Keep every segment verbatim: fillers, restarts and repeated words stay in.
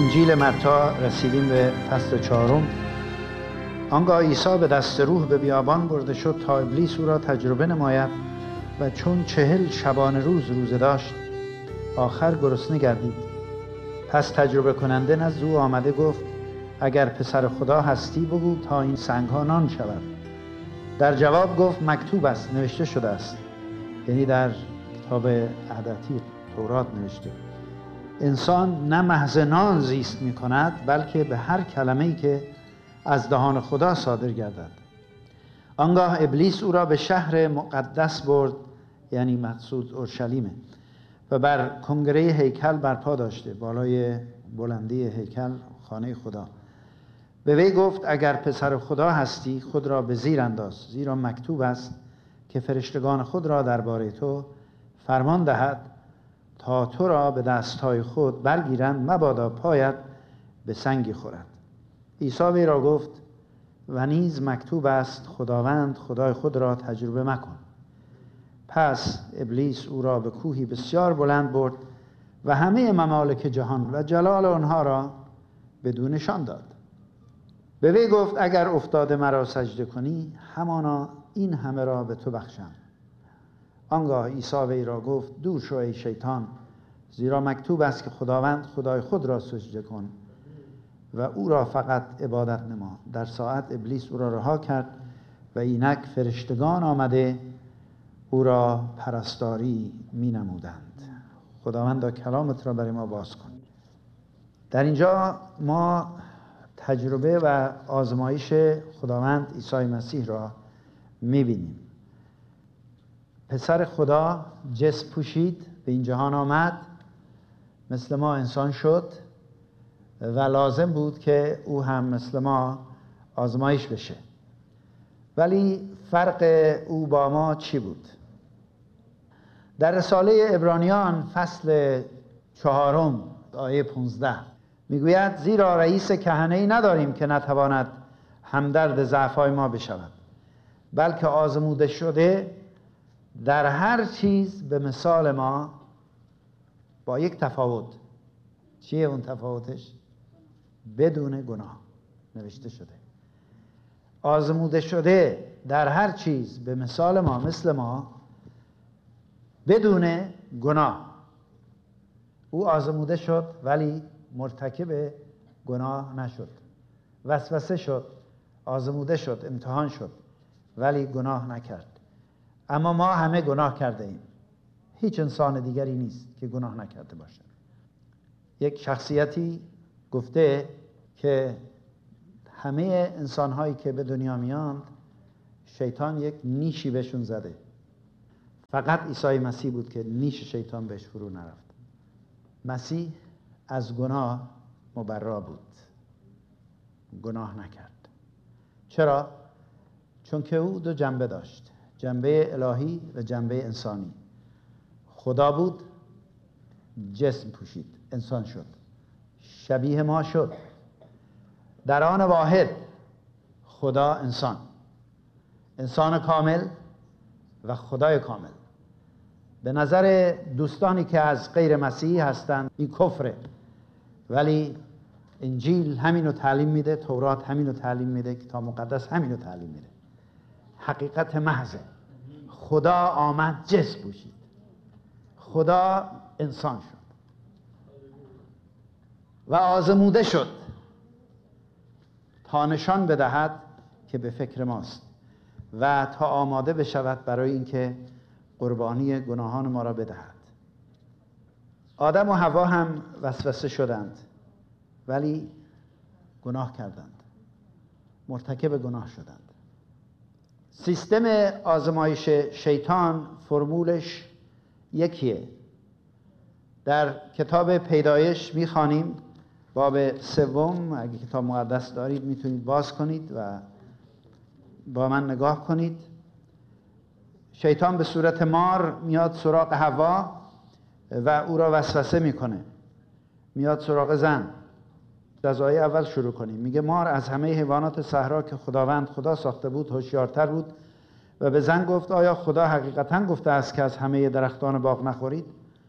انجیل متی رسیدیم به فصل چهارم. آنگاه عیسی به دست روح به بیابان برده شد تا ابلیس او را تجربه نماید و چون چهل شبانه روز روزه داشت آخر گرسنه گردید. پس تجربه کننده نزد او آمده گفت اگر پسر خدا هستی بگو تا این سنگ ها نان شود. در جواب گفت مکتوب است، نوشته شده است. یعنی در کتاب عهد تورات نوشته انسان نه محض نان زیست می کند بلکه به هر کلمه‌ای که از دهان خدا صادر گردد. آنگاه ابلیس او را به شهر مقدس برد، یعنی مقصود اورشلیمه، و بر کنگره هیکل برپا داشته، بالای بلندی هیکل خانه خدا. به وی گفت اگر پسر خدا هستی خود را به زیر انداز، زیرا مکتوب است که فرشتگان خود را درباره تو فرمان دهد تا تو را به دستهای خود برگیرند، مبادا پایت به سنگی خورد. عیسی وی را گفت و نیز مکتوب است خداوند خدای خود را تجربه مکن. پس ابلیس او را به کوهی بسیار بلند برد و همه ممالک جهان و جلال آنها را بدونشان داد. به وی گفت اگر افتاده مرا سجده کنی همانا این همه را به تو بخشم. آنگاه عیسی وی را گفت دور شو ای شیطان، زیرا مکتوب است که خداوند خدای خود را سجده کن و او را فقط عبادت نما. در ساعت ابلیس او را رها کرد و اینک فرشتگان آمده او را پرستاری می نمودند. خداوند کلامت را برای ما باز کن. در اینجا ما تجربه و آزمایش خداوند عیسی مسیح را می بینیم. پسر خدا جسم پوشید، به این جهان آمد، مثل ما انسان شد و لازم بود که او هم مثل ما آزمایش بشه. ولی فرق او با ما چی بود؟ در رساله عبرانیان فصل چهارم آیه پانزده میگوید زیرا رئیس کهنه‌ای نداریم که نتواند همدرد ضعف‌های ما بشود، بلکه آزموده شده در هر چیز به مثال ما، با یک تفاوت. چیه اون تفاوتش؟ بدون گناه. نوشته شده آزموده شده در هر چیز به مثال ما، مثل ما، بدون گناه. او آزموده شد ولی مرتکب گناه نشد. وسوسه شد، آزموده شد، امتحان شد ولی گناه نکرد. اما ما همه گناه کرده ایم. هیچ انسان دیگری نیست که گناه نکرده باشد. یک شخصیتی گفته که همه انسان‌هایی که به دنیا میاند شیطان یک نیشی بهشون زده. فقط عیسی مسیح بود که نیش شیطان بهش فرو نرفت. مسیح از گناه مبرا بود، گناه نکرد. چرا؟ چون که او دو جنبه داشت، جنبه الهی و جنبه انسانی. خدا بود، جسم پوشید، انسان شد، شبیه ما شد. در آن واحد خدا انسان، انسان کامل و خدای کامل. به نظر دوستانی که از غیر مسیحی هستند این کفره، ولی انجیل همینو تعلیم میده، تورات همینو تعلیم میده، کتاب مقدس همینو تعلیم میده. حقیقت محضه. خدا آمد جسم پوشید، خدا انسان شد و آزموده شد تا نشان بدهد که به فکر ماست و تا آماده بشود برای اینکه قربانی گناهان ما را بدهد. آدم و حوا هم وسوسه شدند ولی گناه کردند، مرتکب گناه شدند. سیستم آزمایش شیطان فرمولش یکیه. در کتاب پیدایش میخوانیم باب سوم، اگه کتاب مقدس دارید میتونید باز کنید و با من نگاه کنید. شیطان به صورت مار میاد سراغ حوا و او را وسوسه میکنه. میاد سراغ زن. از آیه اول شروع کنیم. میگه مار از همه حیوانات صحرا که خداوند خدا ساخته بود هوشیارتر بود و به زن گفت آیا خدا حقیقتا گفته است که از همه درختان باغ نخورید؟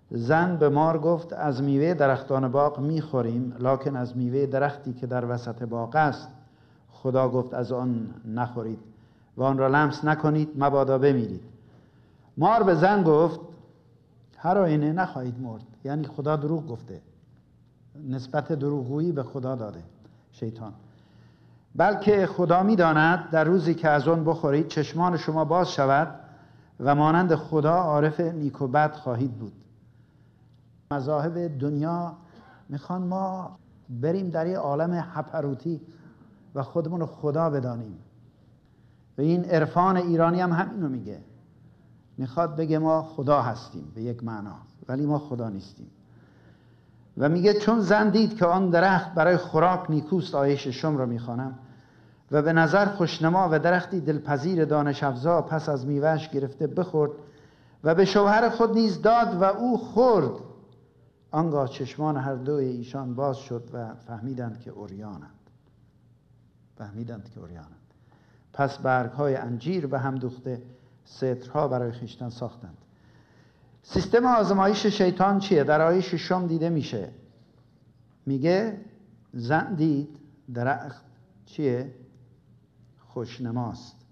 زن به مار گفت از میوه درختان باغ میخوریم، لکن از میوه درختی که در وسط باغ است خدا گفت از آن نخورید و آن را لمس نکنید مبادا بمیرید. مار به زن گفت هر آینه نخواهید مرد. یعنی خدا دروغ گفته، نسبت دروغگویی به خدا داده شیطان. بلکه خدا می‌داند در روزی که از آن بخورید چشمان شما باز شود و مانند خدا عارف نیک و بد خواهید بود. مذاهب دنیا میخوان ما بریم در یه عالم هپروتی و خودمون رو خدا بدانیم و این عرفان ایرانی هم همینو میگه، میخواد بگه ما خدا هستیم به یک معنا، ولی ما خدا نیستیم. و میگه چون زن دید که آن درخت برای خوراک نیکوست، آیه ششم را میخوانم، و به نظر خوشنما و درختی دلپذیر دانش افزا، پس از میوه‌اش گرفته بخورد و به شوهر خود نیز داد و او خورد. آنگاه چشمان هر دوی ایشان باز شد و فهمیدند که عریانند. فهمیدند که عریانند. پس برگ‌های انجیر به هم دوخته سترها برای خویشتن ساختند. سیستم آزمایش شیطان چیه؟ در آیه ششم دیده میشه. میگه زن دید درخت چیه؟ خوشنماست،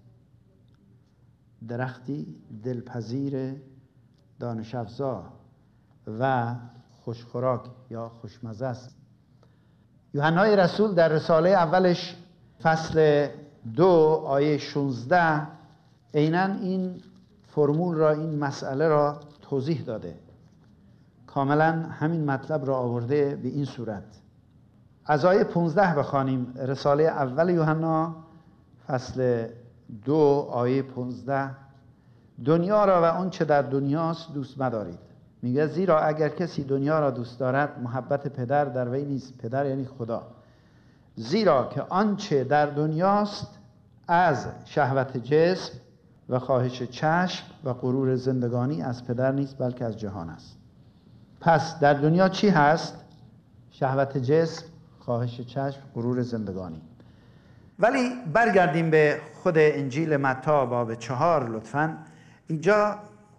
درختی دلپذیر دانش افزا و خوشخوراک یا خوشمزه است. یوحنای رسول در رساله اولش فصل دو آیه شانزده عیناً این فرمول را، این مسئله را توضیح داده. کاملا همین مطلب را آورده به این صورت. از آیه پانزده بخوانیم. رساله اول یوحنا فصل دو آیه پانزده: دنیا را و آنچه در دنیاست دوست مدارید. میگه زیرا اگر کسی دنیا را دوست دارد محبت پدر در وی نیست. پدر یعنی خدا. زیرا که آنچه در دنیاست از شهوت جسم و خواهش چشم و غرور زندگانی از پدر نیست، بلکه از جهان است. پس در دنیا چی هست؟ شهوت جسم، خواهش چشم، غرور زندگانی. ولی برگردیم به خود انجیل متی باب چهار لطفاً. اینجا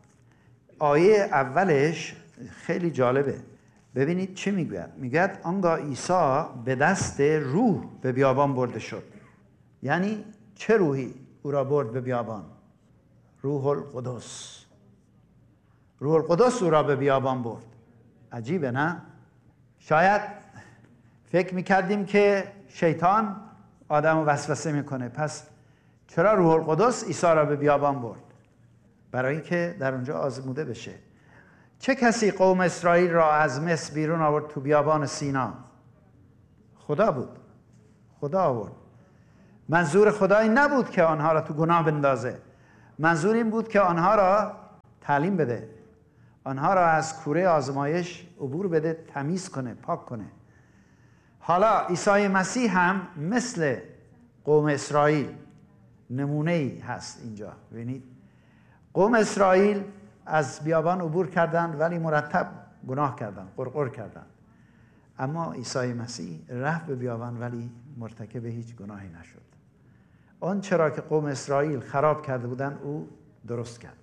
آیه اولش خیلی جالبه. ببینید چی میگوید. میگوید آنگاه عیسی به دست روح به بیابان برده شد. یعنی چه روحی او را برد به بیابان؟ روح القدس. روح القدس او را به بیابان برد. عجیبه نه؟ شاید فکر میکردیم که شیطان آدم رو وسوسه میکنه، پس چرا روح القدس عیسی را به بیابان برد؟ برای اینکه در اونجا آزموده بشه. چه کسی قوم اسرائیل را از مصر بیرون آورد تو بیابان سینا؟ خدا بود. خدا آورد. منظور خدا این نبود که آنها را تو گناه بندازه. منظور این بود که آنها را تعلیم بده، آنها را از کوره آزمایش عبور بده، تمیز کنه، پاک کنه. حالا عیسی مسیح هم مثل قوم اسرائیل نمونه‌ای هست اینجا. ببینید قوم اسرائیل از بیابان عبور کردند ولی مرتب گناه کردند، قرقر کردند. اما عیسی مسیح رفت به بیابان ولی مرتکب هیچ گناهی نشد. آن چرا که قوم اسرائیل خراب کرده بودند او درست کرد.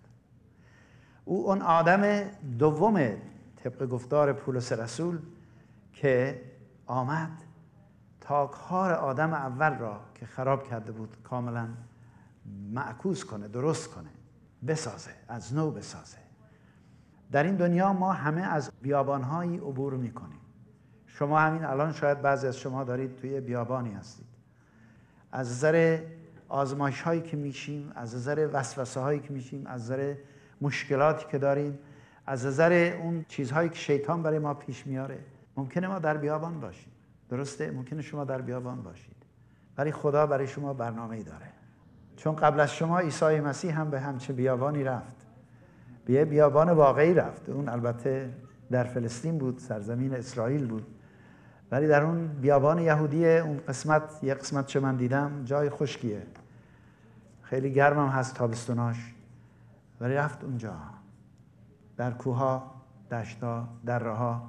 او اون آدم دومه طبق گفتار پولس رسول که آمد تا کار آدم اول را که خراب کرده بود کاملا معکوس کنه، درست کنه، بسازه، از نو بسازه. در این دنیا ما همه از بیابان‌هایی عبور می‌کنیم. شما همین الان شاید بعضی از شما دارید توی بیابانی هستید. از نظر آزمایش‌هایی که میشیم، از نظر وسوسه‌هایی که میشیم، از نظر مشکلاتی که داریم، از نظر اون چیزهایی که شیطان برای ما پیش میاره، ممکنه ما در بیابان باشیم. درسته؟ ممکنه شما در بیابان باشید. ولی خدا برای شما برنامه‌ای داره. چون قبل از شما عیسی مسیح هم به همچه بیابانی رفت. به یه بیابان واقعی رفت. اون البته در فلسطین بود، سرزمین اسرائیل بود. ولی در اون بیابان یهودی اون قسمت، یه قسمت چه من دیدم جای خشکیه. خیلی گرم هم هست تابستوناش. ولی رفت اونجا. در کوها، دشتا، دره‌ها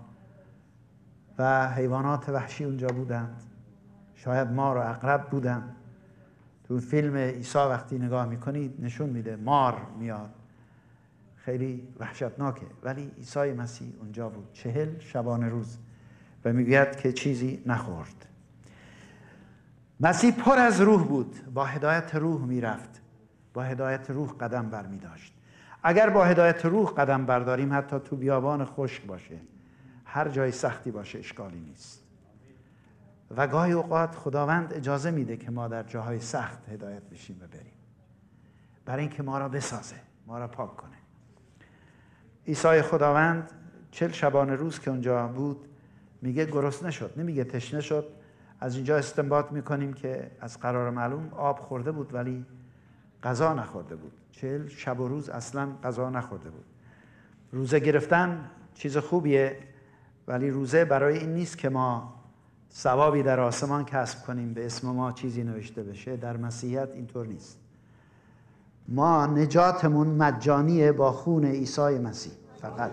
و حیوانات وحشی اونجا بودند. شاید مار و عقرب بودند. تو فیلم عیسی وقتی نگاه میکنید نشون میده مار میاد. خیلی وحشتناکه، ولی عیسی مسیح اونجا بود چهل شبانه روز و میگوید که چیزی نخورد. مسیح پر از روح بود، با هدایت روح میرفت، با هدایت روح قدم بر می داشت. اگر با هدایت روح قدم برداریم، حتی تو بیابان خشک باشه، هر جای سختی باشه، اشکالی نیست. و گاهی اوقات خداوند اجازه میده که ما در جاهای سخت هدایت بشیم و بریم، برای اینکه ما را بسازه، ما را پاک کنه. عیسی خداوند چل شبانه روز که اونجا بود میگه گرسنه شد، نمیگه تشنه شد. از اینجا استنباط میکنیم که از قرار معلوم آب خورده بود ولی غذا نخورده بود. چهل شب و روز اصلا غذا نخورده بود. روزه گرفتن چیز خوبیه، ولی روزه برای این نیست که ما ثوابی در آسمان کسب کنیم، به اسم ما چیزی نوشته بشه. در مسیحیت اینطور نیست. ما نجاتمون مجانیه با خون عیسی مسیح فقط.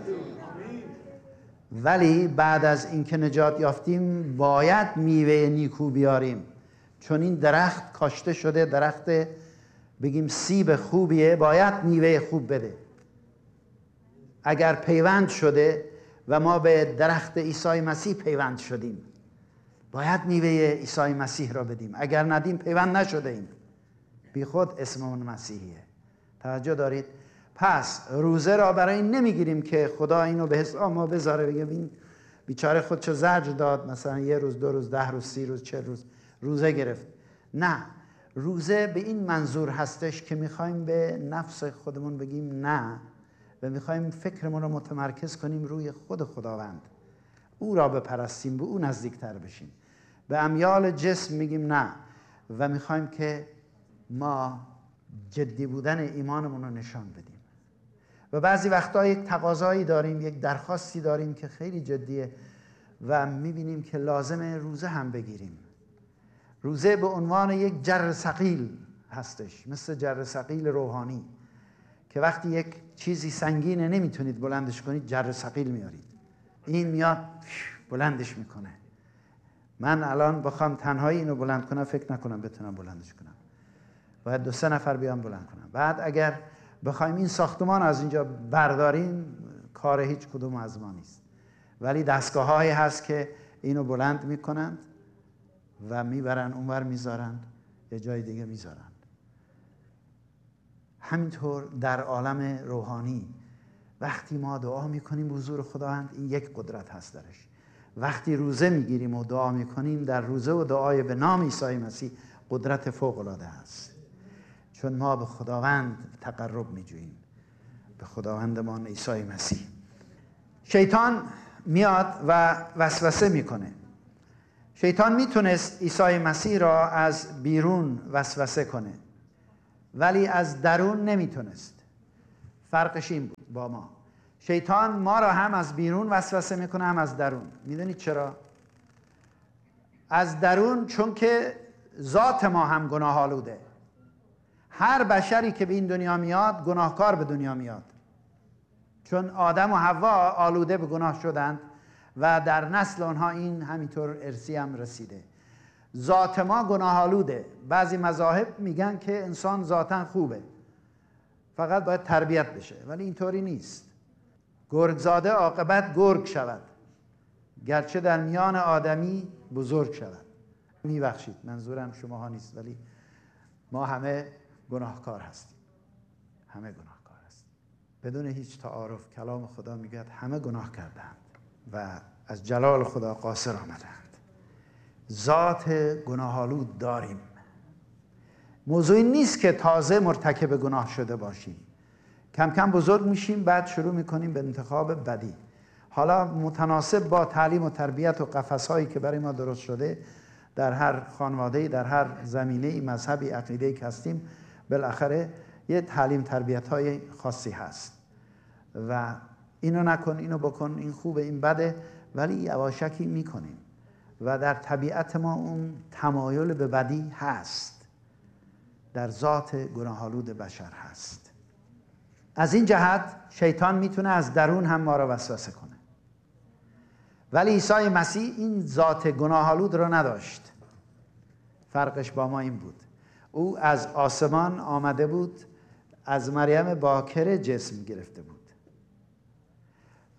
ولی بعد از اینکه نجات یافتیم باید میوه نیکو بیاریم، چون این درخت کاشته شده، درخت بگیم سیب خوبیه، باید میوه خوب بده. اگر پیوند شده و ما به درخت عیسی مسیح پیوند شدیم، باید میوه عیسی مسیح را بدیم. اگر ندیم پیوند نشده ایم، بی خود اسممون مسیحیه. توجه دارید؟ پس روزه را برای این نمیگیریم که خدا اینو به حساب ما بذاره، بگه این بیچاره خود چه زجر داد، مثلا یه روز، دو روز، ده روز، سی روز، چه روز روزه گرفت. نه، روزه به این منظور هستش که میخوایم به نفس خودمون بگیم نه و میخوایم فکرمون رو متمرکز کنیم روی خود خداوند، او را بپرستیم، به او نزدیکتر بشیم. به امیال جسم میگیم نه و میخوایم که ما جدی بودن ایمانمون رو نشان بدیم. و بعضی وقتا یک تقاضایی داریم، یک درخواستی داریم که خیلی جدیه و میبینیم که لازمه روزه هم بگیریم. روزه به عنوان یک جر ثقیل هستش، مثل جر ثقیل روحانی که وقتی یک چیزی سنگینه نمیتونید بلندش کنید، جر ثقیل میارید، این میاد بلندش میکنه. من الان بخوام تنهایی اینو بلند کنم فکر نکنم بتونم بلندش کنم، باید دو سه نفر بیان بلند کنم. بعد اگر بخوایم این ساختمان از اینجا برداریم، کار هیچ کدوم از ما نیست، ولی دستگاه هایی هست که اینو بلند میکنند و میبرن اونور میذارند، یه جای دیگه میذارند. همینطور در عالم روحانی وقتی ما دعا میکنیم حضور خداوند، این یک قدرت هست درش. وقتی روزه میگیریم و دعا میکنیم، در روزه و دعای به نام عیسی مسیح قدرت فوق العاده هست، چون ما به خداوند تقرب میجوییم، به خداوندمان عیسی مسیح. شیطان میاد و وسوسه میکنه. شیطان میتونست عیسی مسیح را از بیرون وسوسه کنه ولی از درون نمیتونست. فرقش این بود با ما. شیطان ما را هم از بیرون وسوسه میکنه هم از درون. میدونید چرا؟ از درون چون که ذات ما هم گناه آلوده. هر بشری که به این دنیا میاد گناهکار به دنیا میاد، چون آدم و حوا آلوده به گناه شدند و در نسل آنها این همینطور ارثی هم رسیده. ذات ما گناه آلوده. بعضی مذاهب میگن که انسان ذاتاً خوبه، فقط باید تربیت بشه، ولی اینطوری نیست. گرگ زاده عاقبت گرگ شود، گرچه در میان آدمی بزرگ شود. میبخشید منظورم شماها نیست، ولی ما همه گناهکار هستیم، همه گناهکار هستیم بدون هیچ تعارف. کلام خدا میگه همه گناه کردند و از جلال خدا قاصر آمدند. ذات گناه‌آلود داریم. موضوع این نیست که تازه مرتکب گناه شده باشیم، کم کم بزرگ میشیم، بعد شروع میکنیم به انتخاب بدی. حالا متناسب با تعلیم و تربیت و قفس‌هایی که برای ما درست شده در هر خانواده‌ای، در هر زمینه‌ای، مذهبی، عقیده‌ای که هستیم، بالاخره یه تعلیم تربیت‌های خاصی هست و اینو نکن، اینو بکن، این خوبه، این بده، ولی یواشکی میکنیم و در طبیعت ما اون تمایل به بدی هست، در ذات گناه‌آلود بشر هست. از این جهت شیطان میتونه از درون هم ما را وسوسه کنه، ولی عیسی مسیح این ذات گناه‌آلود رو نداشت. فرقش با ما این بود، او از آسمان آمده بود، از مریم باکره جسم گرفته بود.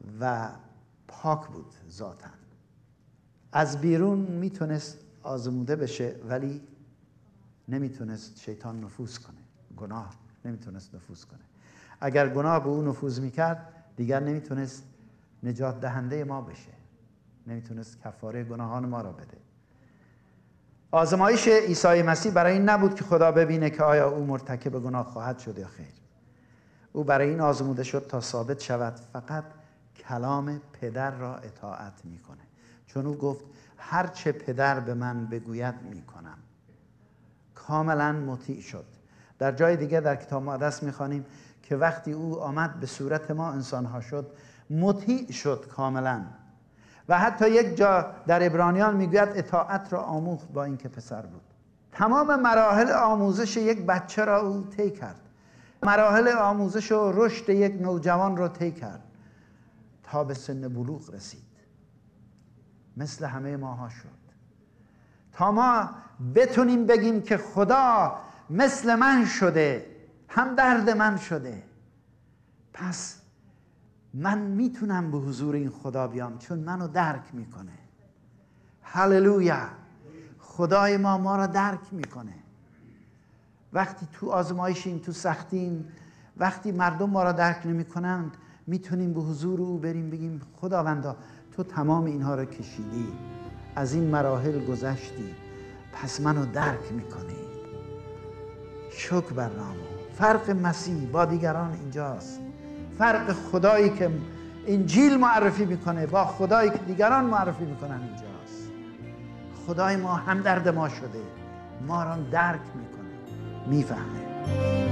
و پاک بود ذاتاً. از بیرون میتونست آزموده بشه ولی نمیتونست شیطان نفوذ کنه. گناه نمیتونست نفوذ کنه. اگر گناه به او نفوذ میکرد دیگر نمیتونست نجات دهنده ما بشه، نمیتونست کفاره گناهان ما را بده. آزمایش عیسی مسیح برای این نبود که خدا ببینه که آیا او مرتکب گناه خواهد شد یا خیر. او برای این آزموده شد تا ثابت شود فقط کلام پدر را اطاعت میکنه، چون او گفت هر چه پدر به من بگوید میکنم. کاملا مطیع شد. در جای دیگه در کتاب مقدس میخوانیم که وقتی او آمد به صورت ما انسانها شد، مطیع شد کاملا. و حتی یک جا در عبرانیان میگوید اطاعت را آموخت با اینکه پسر بود. تمام مراحل آموزش یک بچه را او طی کرد. مراحل آموزش و رشد یک نوجوان را طی کرد تا به سن بلوغ رسید. مثل همه ماها شد تا ما بتونیم بگیم که خدا مثل من شده، هم درد من شده، پس من میتونم به حضور این خدا بیام چون منو درک میکنه. هللویا. خدای ما ما را درک میکنه. وقتی تو آزمایشیم، تو سختیم، وقتی مردم ما را درک نمیکنند، میتونیم به حضور او بریم بگیم خداوندا تو تمام اینها را کشیدی، از این مراحل گذشتی، پس منو درک میکنی. شکر بر نام. فرق مسیح با دیگران اینجاست. فرق خدایی که انجیل معرفی میکنه با خدایی که دیگران معرفی میکنن اینجاست. خدای ما همدرد ما شده، ما را درک میکنه، میفهمه.